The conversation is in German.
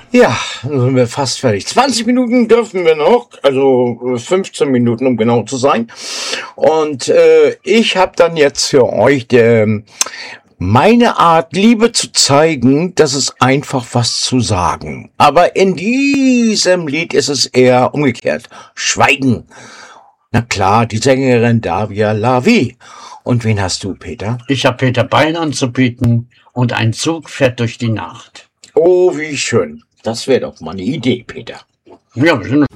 Ja, dann sind wir fast fertig. 20 Minuten dürfen wir noch, also 15 Minuten, um genau zu sein. Und ich habe dann jetzt für euch meine Art, Liebe zu zeigen, das ist einfach was zu sagen. Aber in diesem Lied ist es eher umgekehrt. Schweigen. Na klar, die Sängerin Davia Lavi. Und wen hast du, Peter? Ich habe Peter Bein anzubieten und ein Zug fährt durch die Nacht. Oh, wie schön. Das wäre doch mal eine Idee, Peter. Ja, wir sind